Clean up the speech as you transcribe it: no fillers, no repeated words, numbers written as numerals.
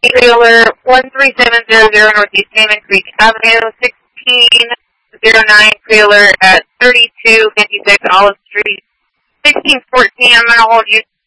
Trailer 13700 Northeast Salmon Creek Avenue, 1609 trailer at 3256 Olive Street, 1614. I'm going to hold you